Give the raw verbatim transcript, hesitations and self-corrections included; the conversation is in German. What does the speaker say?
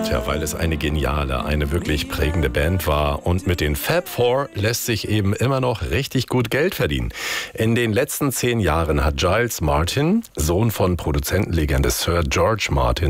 Tja, weil es eine geniale, eine wirklich prägende Band war. Und mit den Fab Four lässt sich eben immer noch richtig gut Geld verdienen. In den letzten zehn Jahren hat Giles Martin, Sohn von Produzentenlegende Sir George Martin,